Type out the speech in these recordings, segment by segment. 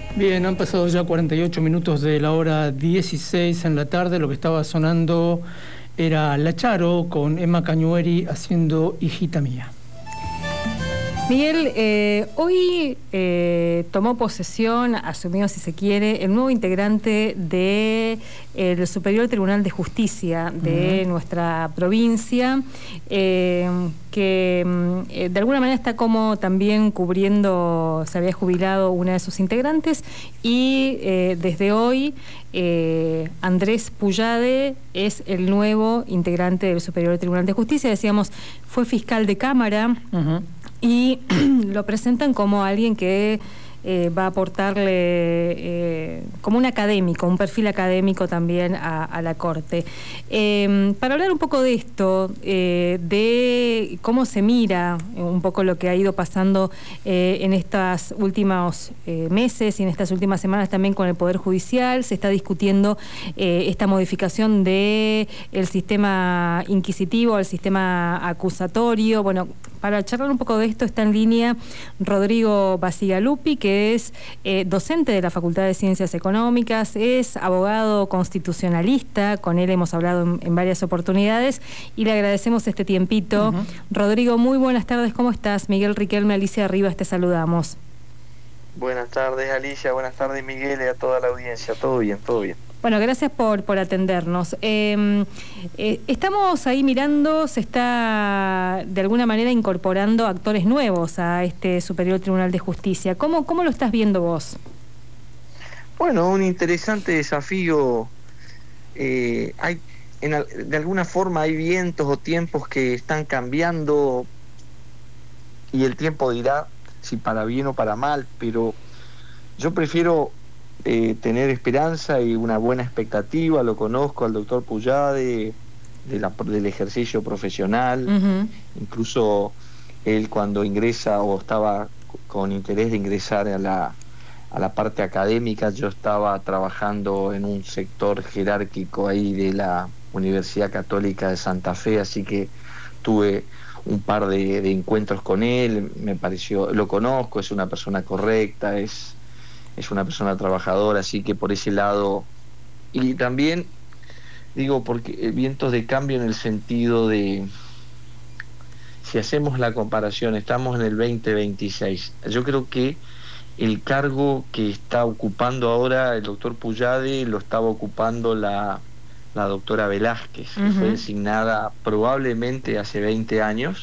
Bien, han pasado ya 48 minutos de la hora 16 en la tarde. Lo que estaba sonando era La Charo con Emma Cañueri haciendo Hijita Mía. Miguel, hoy tomó posesión, asumió si se quiere, el nuevo integrante del Superior Tribunal de Justicia de nuestra provincia, que de alguna manera está como también cubriendo, se había jubilado una de sus integrantes y desde hoy Andrés Puyade es el nuevo integrante del Superior Tribunal de Justicia. Decíamos, fue fiscal de Cámara. Y lo presentan como alguien que va a aportarle como un académico, un perfil académico también a la Corte. Para hablar un poco de esto, de cómo se mira un poco lo que ha ido pasando en estos últimos meses y en estas últimas semanas también con el Poder Judicial, se está discutiendo esta modificación del sistema inquisitivo al sistema acusatorio. Bueno, para charlar un poco de esto está en línea Rodrigo Bacigalupi, que es docente de la Facultad de Ciencias Económicas, es abogado constitucionalista, con él hemos hablado en varias oportunidades y le agradecemos este tiempito. Rodrigo, muy buenas tardes, ¿cómo estás? Miguel Riquelme, Alicia Rivas, te saludamos. Buenas tardes, Alicia, buenas tardes, Miguel, y a toda la audiencia. Todo bien, todo bien. Bueno, gracias por atendernos. Estamos ahí mirando, se está de alguna manera incorporando actores nuevos a este Superior Tribunal de Justicia. ¿Cómo lo estás viendo vos? Bueno, un interesante desafío. De alguna forma hay vientos o tiempos que están cambiando y el tiempo dirá si para bien o para mal, pero yo prefiero tener esperanza y una buena expectativa. Lo conozco al doctor Puyade del ejercicio profesional. Incluso él cuando ingresa o estaba con interés de ingresar a la parte académica, yo estaba trabajando en un sector jerárquico ahí de la Universidad Católica de Santa Fe, así que tuve un par de encuentros con él. Me pareció, lo conozco, es una persona correcta, es una persona trabajadora, así que por ese lado. Y también digo, porque vientos de cambio en el sentido de, si hacemos la comparación, estamos en el 2026, yo creo que el cargo que está ocupando ahora el doctor Puyade lo estaba ocupando la doctora Velázquez, que fue designada probablemente hace 20 años,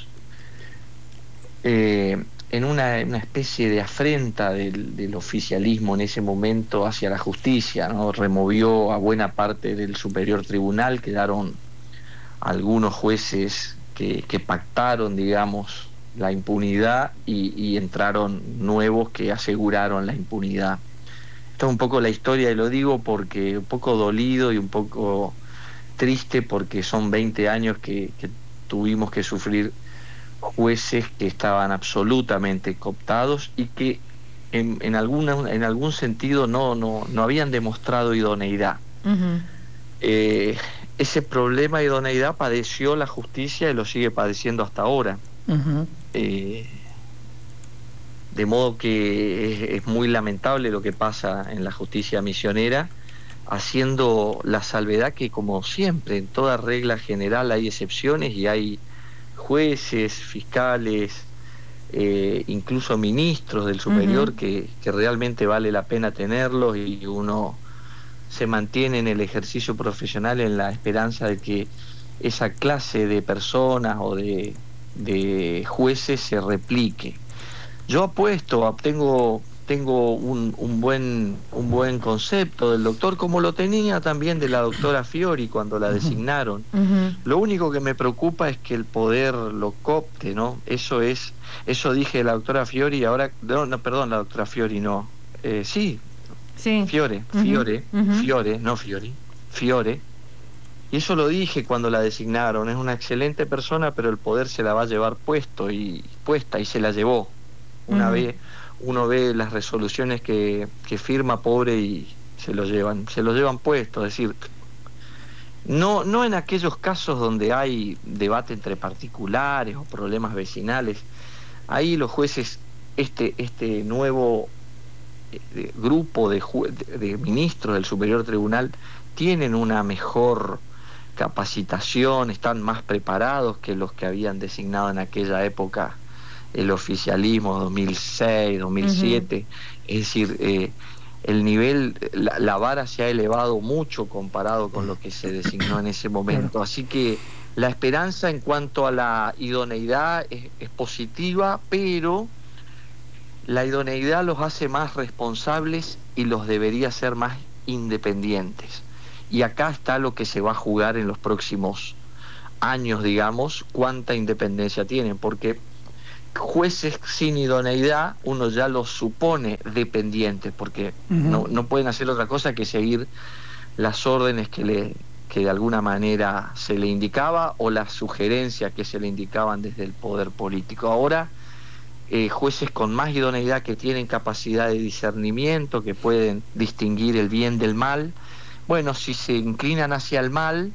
en una especie de afrenta del oficialismo en ese momento hacia la justicia, ¿no? Removió a buena parte del Superior Tribunal, quedaron algunos jueces que pactaron, digamos, la impunidad y entraron nuevos que aseguraron la impunidad. Esto es un poco la historia, y lo digo porque un poco dolido y un poco triste, porque son 20 años que tuvimos que sufrir jueces que estaban absolutamente cooptados y que en algún sentido no habían demostrado idoneidad. Ese problema de idoneidad padeció la justicia y lo sigue padeciendo hasta ahora. De modo que es muy lamentable lo que pasa en la justicia misionera, haciendo la salvedad que, como siempre, en toda regla general hay excepciones y hay jueces, fiscales, incluso ministros del superior que realmente vale la pena tenerlos, y uno se mantiene en el ejercicio profesional en la esperanza de que esa clase de personas o de jueces se replique. Yo apuesto, tengo un buen concepto del doctor, como lo tenía también de la doctora Fiori cuando la designaron. Lo único que me preocupa es que el poder lo coopte, ¿no? Eso dije de la doctora Fiori, ahora, perdón, la doctora Fiori no. Sí. Fiore, no Fiori, Fiore. Y eso lo dije cuando la designaron. Es una excelente persona, pero el poder se la va a llevar puesta y se la llevó. Una vez uno ve las resoluciones que firma, pobre, y se lo llevan puesto. Es decir, no en aquellos casos donde hay debate entre particulares o problemas vecinales. Ahí los jueces, este nuevo grupo de ministros del Superior Tribunal tienen una mejor capacitación, están más preparados que los que habían designado en aquella época el oficialismo 2006, 2007. Es decir, el nivel, la vara se ha elevado mucho comparado con lo que se designó en ese momento. Así que la esperanza en cuanto a la idoneidad es positiva, pero la idoneidad los hace más responsables y los debería ser más independientes. Y acá está lo que se va a jugar en los próximos años, digamos, cuánta independencia tienen, porque jueces sin idoneidad uno ya los supone dependientes, porque no pueden hacer otra cosa que seguir las órdenes que de alguna manera se le indicaba o las sugerencias que se le indicaban desde el poder político. Ahora, jueces con más idoneidad, que tienen capacidad de discernimiento, que pueden distinguir el bien del mal, bueno, si se inclinan hacia el mal,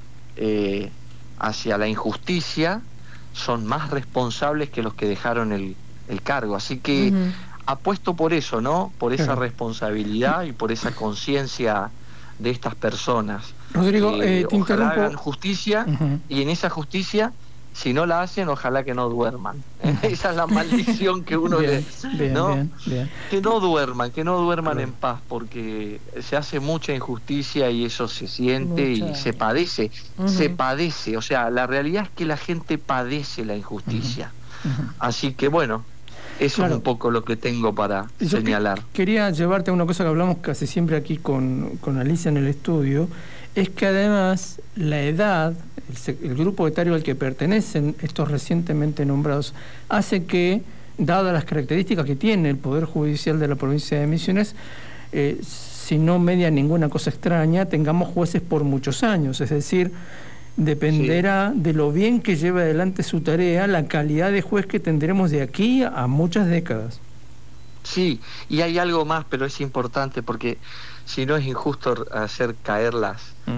hacia la injusticia, son más responsables que los que dejaron el cargo. Así que apuesto por eso, ¿no? Por esa responsabilidad y por esa conciencia de estas personas. Rodrigo, te ojalá interrumpo. hagan justicia, y en esa justicia, si no la hacen, ojalá que no duerman. Esa es la maldición que uno ¿no? Bien. Que no duerman en paz, porque se hace mucha injusticia y eso se siente y se padece. Se padece, o sea, la realidad es que la gente padece la injusticia. Así que bueno, eso es un poco lo que tengo para señalar. Quería llevarte a una cosa que hablamos casi siempre aquí con Alicia en el estudio, es que además la edad, el grupo etario al que pertenecen estos recientemente nombrados, hace que, dadas las características que tiene el Poder Judicial de la provincia de Misiones, si no media ninguna cosa extraña, tengamos jueces por muchos años. Es decir, dependerá de lo bien que lleve adelante su tarea la calidad de juez que tendremos de aquí a muchas décadas. Sí, y hay algo más, pero es importante, porque si no es injusto hacer caer las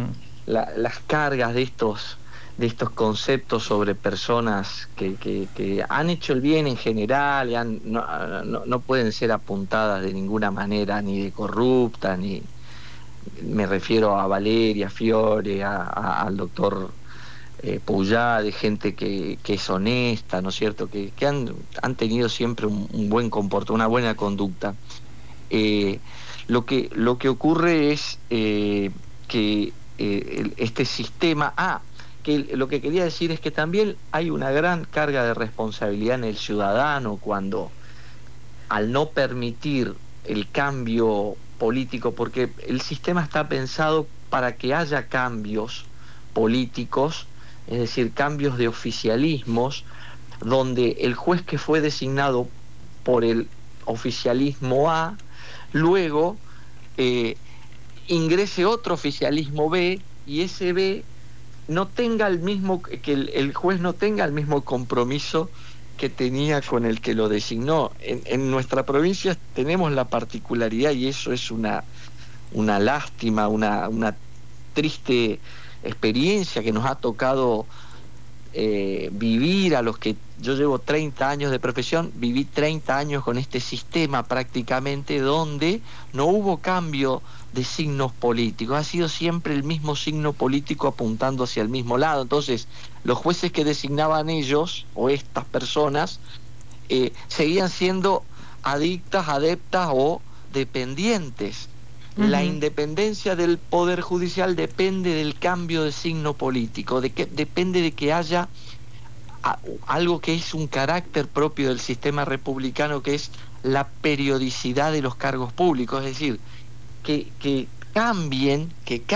cargas de estos conceptos sobre personas que han hecho el bien en general y no pueden ser apuntadas de ninguna manera, ni de corrupta, ni me refiero a Valeria Fiore, al doctor Puyá, de gente que es honesta, ¿no es cierto?, que han tenido siempre un buen comportamiento, una buena conducta. Lo que ocurre es que este sistema... que lo que quería decir es que también hay una gran carga de responsabilidad en el ciudadano cuando, al no permitir el cambio político, porque el sistema está pensado para que haya cambios políticos, es decir, cambios de oficialismos, donde el juez que fue designado por el oficialismo A, luego ingrese otro oficialismo B, y ese B no tenga que el juez no tenga el mismo compromiso que tenía con el que lo designó. En nuestra provincia tenemos la particularidad, y eso es una lástima, una triste experiencia que nos ha tocado vivir, a los que yo llevo 30 años de profesión, viví 30 años con este sistema prácticamente, donde no hubo cambio de signos políticos, ha sido siempre el mismo signo político apuntando hacia el mismo lado. Entonces, los jueces que designaban ellos, o estas personas, seguían siendo adeptas o dependientes. La independencia del Poder Judicial depende del cambio de signo político, depende de que haya algo que es un carácter propio del sistema republicano, que es la periodicidad de los cargos públicos, es decir, que cambien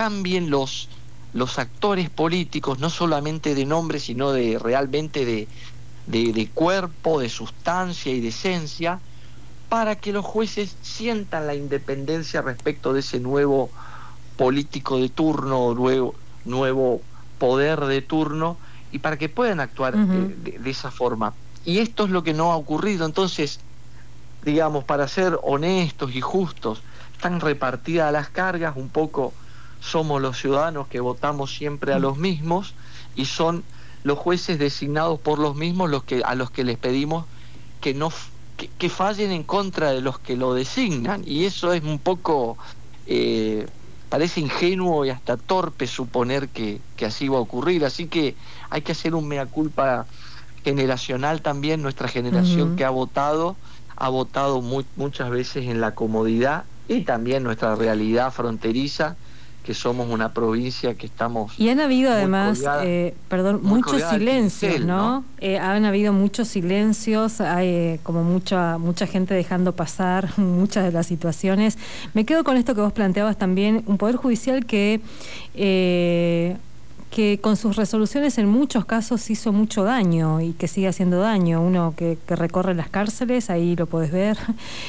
los actores políticos, no solamente de nombre, sino realmente de cuerpo, de sustancia y de esencia, para que los jueces sientan la independencia respecto de ese nuevo político de turno, nuevo poder de turno, y para que puedan actuar de esa forma. Y esto es lo que no ha ocurrido. Entonces, digamos, para ser honestos y justos, están repartidas las cargas, un poco somos los ciudadanos que votamos siempre a los mismos, y son los jueces designados por los mismos a los que les pedimos que no que fallen en contra de los que lo designan, y eso es un poco, parece ingenuo y hasta torpe suponer que así va a ocurrir, así que hay que hacer un mea culpa generacional también. Nuestra generación que ha votado muchas veces en la comodidad, y también nuestra realidad fronteriza, que somos una provincia que estamos... Y han habido además, muchos silencios, pincel, ¿no? Han habido muchos silencios, hay como mucha gente dejando pasar muchas de las situaciones. Me quedo con esto que vos planteabas también, un Poder Judicial que con sus resoluciones en muchos casos hizo mucho daño y que sigue haciendo daño. Uno que recorre las cárceles, ahí lo podés ver,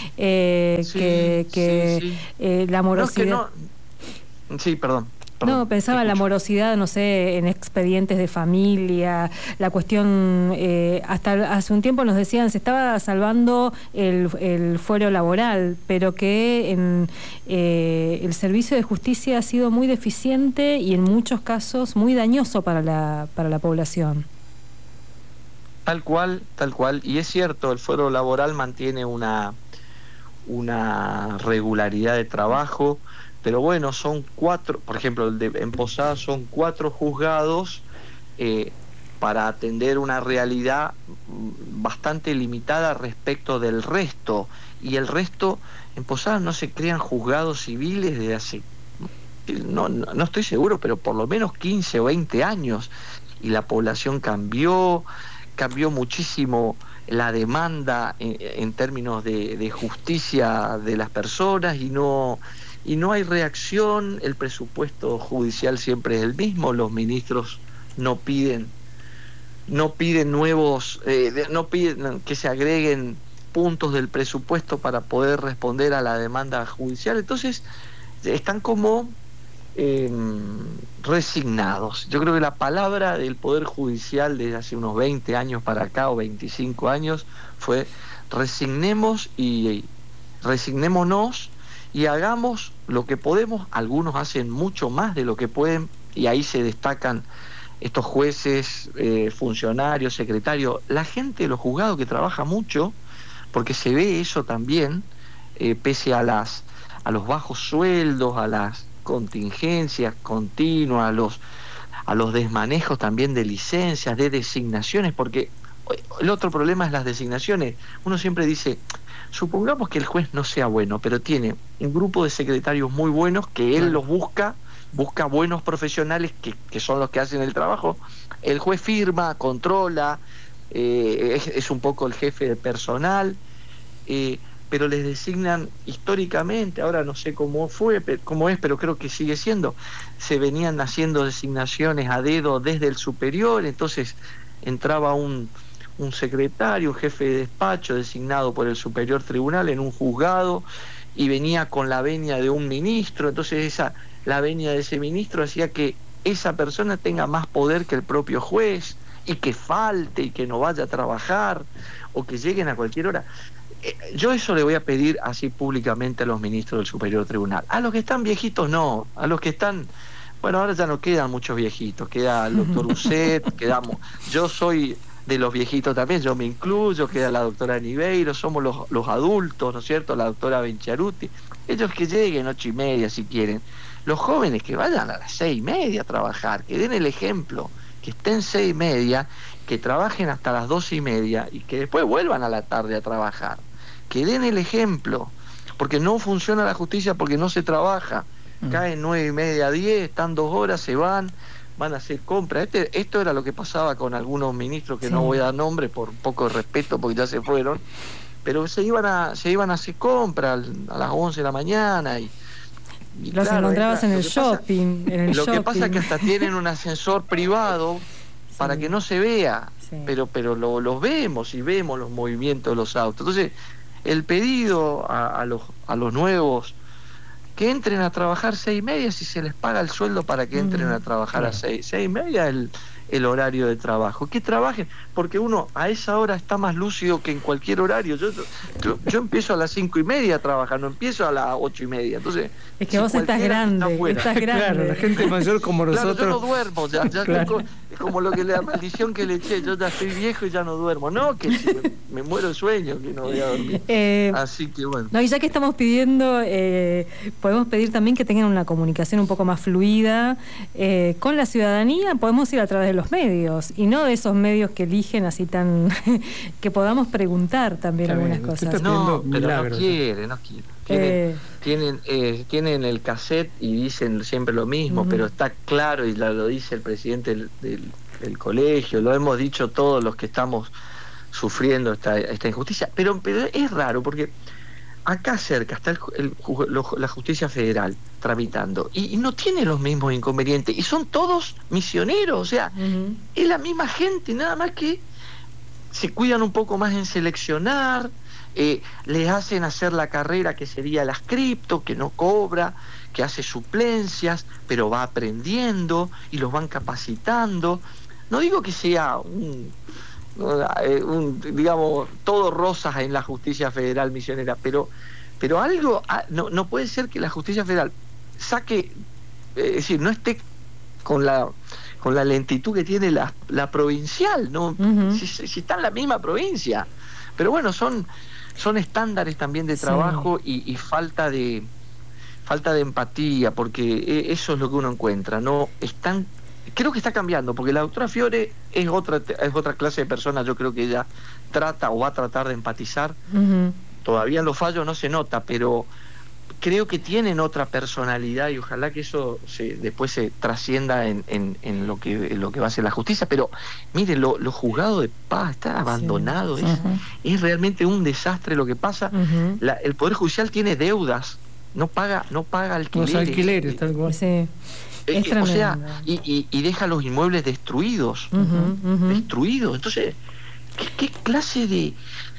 la morosidad... Sí, perdón. No, pensaba la morosidad, no sé, en expedientes de familia, la cuestión, hasta hace un tiempo nos decían se estaba salvando el fuero laboral, pero que el servicio de justicia ha sido muy deficiente y en muchos casos muy dañoso para la población. Tal cual, y es cierto, el fuero laboral mantiene una regularidad de trabajo. Pero bueno, son 4, por ejemplo, en Posadas son 4 juzgados para atender una realidad bastante limitada respecto del resto. Y el resto, en Posadas no se crean juzgados civiles desde hace, no estoy seguro, pero por lo menos 15 o 20 años. Y la población cambió muchísimo la demanda en términos de justicia de las personas, y no hay reacción. El presupuesto judicial siempre es el mismo, los ministros no piden nuevos, no piden que se agreguen puntos del presupuesto para poder responder a la demanda judicial. Entonces están como resignados. Yo creo que la palabra del Poder Judicial desde hace unos 20 años para acá, o 25 años, fue resignémonos y hagamos lo que podemos. Algunos hacen mucho más de lo que pueden, y ahí se destacan estos jueces, funcionarios, secretarios, la gente de los juzgados que trabaja mucho, porque se ve eso también, pese a los bajos sueldos, a las contingencias continuas, a los desmanejos también de licencias, de designaciones, porque el otro problema es las designaciones. Uno siempre dice, supongamos que el juez no sea bueno, pero tiene un grupo de secretarios muy buenos que él los busca buenos profesionales que son los que hacen el trabajo. El juez firma, controla, es un poco el jefe de personal, pero les designan históricamente, ahora no sé cómo es, pero creo que sigue siendo, se venían haciendo designaciones a dedo desde el superior. Entonces entraba un secretario, un jefe de despacho designado por el superior tribunal en un juzgado, y venía con la venia de un ministro. Entonces la venia de ese ministro hacía que esa persona tenga más poder que el propio juez, y que falte y que no vaya a trabajar, o que lleguen a cualquier hora. Yo eso le voy a pedir así públicamente a los ministros del superior tribunal. A los que están viejitos no, a los que están... Bueno, ahora ya no quedan muchos viejitos, queda el doctor Uset, yo soy de los viejitos también, yo me incluyo, queda la doctora Niveiro, somos los adultos, ¿no es cierto?, la doctora Bencharuti, ellos que lleguen 8:30 si quieren, los jóvenes que vayan a las 6:30 a trabajar, que den el ejemplo, que estén 6:30, que trabajen hasta las 12:30 y que después vuelvan a la tarde a trabajar, que den el ejemplo, porque no funciona la justicia porque no se trabaja. Caen 9:30, 10, están 2 horas, se van a hacer compras. Esto era lo que pasaba con algunos ministros, que no voy a dar nombre por un poco de respeto porque ya se fueron, pero se iban a hacer compras a las 11 de la mañana y los claro, encontrabas en el shopping. Lo que pasa es que hasta tienen un ascensor privado para que no se vea, pero los vemos y vemos los movimientos de los autos. Entonces, el pedido a los nuevos, que entren a trabajar 6:30, si se les paga el sueldo para que entren a trabajar a 6:30, el horario de trabajo, que trabajen, porque uno a esa hora está más lúcido que en cualquier horario. Yo empiezo a las 5:30 a trabajar, no empiezo a las 8:30. Entonces, es que vos estás grande, Claro, la gente mayor como nosotros. Claro, yo no duermo, ya claro. Es como la maldición que le eché, yo ya estoy viejo y ya no duermo. No, que si me muero de sueño, que no voy a dormir. Así que bueno. No, y ya que estamos pidiendo, podemos pedir también que tengan una comunicación un poco más fluida con la ciudadanía. Podemos ir a través de los medios y no de esos medios que eligen así tan que podamos preguntar también algunas cosas. No, pero no quiere. Tienen el cassette y dicen siempre lo mismo, pero está claro, y lo dice el presidente del colegio, lo hemos dicho todos los que estamos sufriendo esta injusticia, pero es raro porque acá cerca está la justicia federal tramitando y no tiene los mismos inconvenientes y son todos misioneros, o sea, es la misma gente, nada más que se cuidan un poco más en seleccionar, les hacen hacer la carrera que sería el adscripto, que no cobra, que hace suplencias, pero va aprendiendo y los van capacitando. No digo que sea digamos, todo rosas en la justicia federal misionera, pero algo, no puede ser que la justicia federal saque, es decir, no esté con la lentitud que tiene la provincial, ¿no? Si está en la misma provincia. Pero bueno, son estándares también de trabajo y falta de empatía, porque eso es lo que uno encuentra, ¿no? Creo que está cambiando, porque la doctora Fiore es otra clase de persona. Yo creo que ella trata o va a tratar de empatizar. Todavía en los fallos no se nota, pero creo que tienen otra personalidad y ojalá que eso después se trascienda en lo que va a ser la justicia. Pero mire, los juzgados de paz están abandonados, es realmente un desastre lo que pasa. El Poder Judicial tiene deudas, no paga alquileres. Los alquileres, tal cual. Sí. O sea, y deja los inmuebles destruidos. Destruidos. Entonces, ¿qué clase de...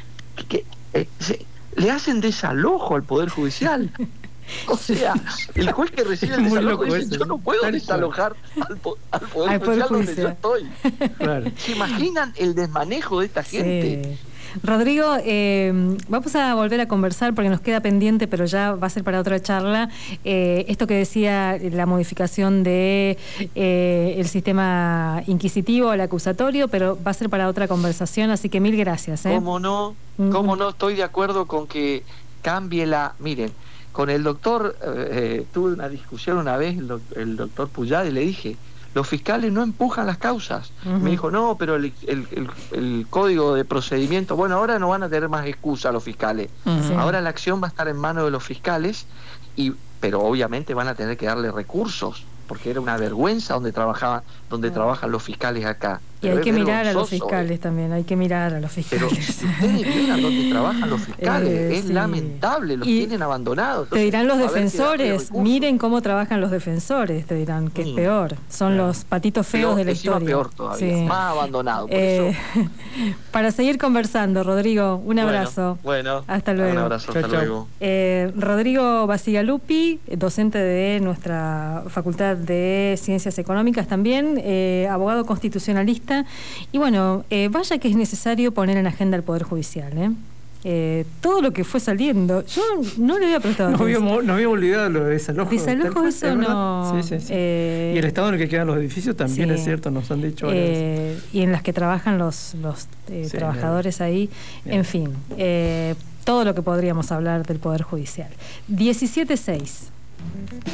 le hacen desalojo al Poder Judicial? O sea, el juez que recibe el desalojo dice, yo no puedo desalojar al Poder Judicial donde yo estoy. Claro. ¿Se imaginan el desmanejo de esta gente? Rodrigo, vamos a volver a conversar porque nos queda pendiente, pero ya va a ser para otra charla. Esto que decía la modificación de el sistema inquisitivo al acusatorio, pero va a ser para otra conversación, así que mil gracias. ¿Cómo no? Estoy de acuerdo con que cambie Miren, con el doctor, tuve una discusión una vez, el doctor Puyade, y le dije, los fiscales no empujan las causas. Me dijo, no, pero el código de procedimiento, bueno, ahora no van a tener más excusa los fiscales. Ahora la acción va a estar en manos de los fiscales, pero obviamente van a tener que darle recursos, porque era una vergüenza donde trabajan los fiscales acá. Y hay que mirar a los fiscales también, hay que mirar a los fiscales. Pero si ustedes miran dónde trabajan los fiscales, es lamentable, los tienen abandonados. Entonces, te dirán los defensores, miren cómo trabajan los defensores, te dirán que es peor, son los patitos feos de la historia. Peor todavía, más abandonado. Por eso. Para seguir conversando, Rodrigo, un abrazo. Bueno, hasta luego. Un abrazo, hasta luego. Rodrigo Basigalupi, docente de nuestra Facultad de Ciencias Económicas también, abogado constitucionalista. Y bueno, vaya que es necesario poner en agenda el Poder Judicial, todo lo que fue saliendo, yo no le había prestado atención. No había olvidado lo de desalojo. Desalojo, eso no. Sí. Y el estado en el que quedan los edificios también es cierto, nos han dicho. Y en las que trabajan los trabajadores ahí, en fin, todo lo que podríamos hablar del Poder Judicial. 17.6.